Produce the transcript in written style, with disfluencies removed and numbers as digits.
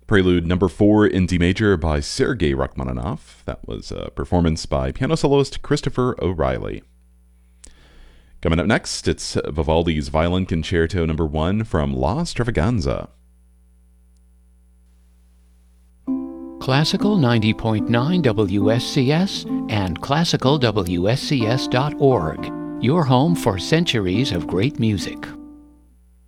Prelude number 4 in D major by Sergei Rachmaninoff. That was a performance by piano soloist Christopher O'Reilly. Coming up next, it's Vivaldi's Violin Concerto number 1 from La Stravaganza. Classical 90.9 WSCS and classicalwscs.org. Your home for centuries of great music.